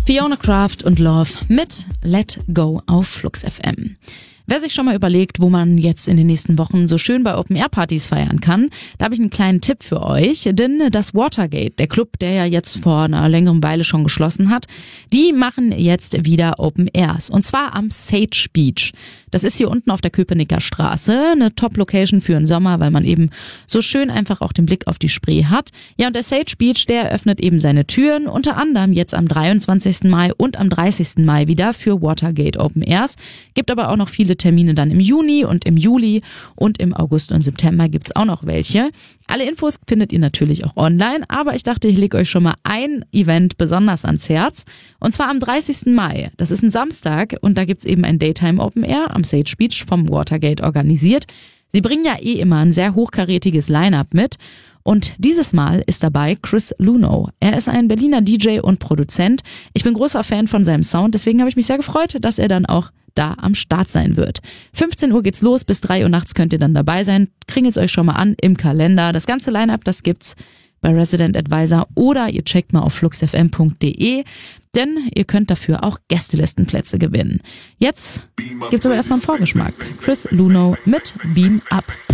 Fiona Kraft und Love mit Let Go auf Flux FM. Wer sich schon mal überlegt, wo man jetzt in den nächsten Wochen so schön bei Open-Air-Partys feiern kann, da habe ich einen kleinen Tipp für euch, denn das Watergate, der Club, der ja jetzt vor einer längeren Weile schon geschlossen hat, die machen jetzt wieder Open-Airs und zwar am Sage Beach. Das ist hier unten auf der Köpenicker Straße, eine Top-Location für den Sommer, weil man eben so schön einfach auch den Blick auf die Spree hat. Ja, und der Sage Beach, der öffnet eben seine Türen, unter anderem jetzt am 23. Mai und am 30. Mai wieder für Watergate Open Airs. Gibt aber auch noch viele Termine dann im Juni und im Juli und im August und September gibt's auch noch welche. Alle Infos findet ihr natürlich auch online, aber ich dachte, ich lege euch schon mal ein Event besonders ans Herz. Und zwar am 30. Mai. Das ist ein Samstag und da gibt's eben ein Daytime Open Air am Sage Beach vom Watergate organisiert. Sie bringen ja immer ein sehr hochkarätiges Line-Up mit. Und dieses Mal ist dabei Chris Luno. Er ist ein Berliner DJ und Produzent. Ich bin großer Fan von seinem Sound, deswegen habe ich mich sehr gefreut, dass er dann auch da am Start sein wird. 15 Uhr geht's los, bis 3 Uhr nachts könnt ihr dann dabei sein. Kringelt's euch schon mal an im Kalender. Das ganze Line-Up, das gibt's bei Resident Advisor oder ihr checkt mal auf fluxfm.de, denn ihr könnt dafür auch Gästelistenplätze gewinnen. Jetzt gibt's aber erstmal einen Vorgeschmack. Chris Luno mit Beam Up.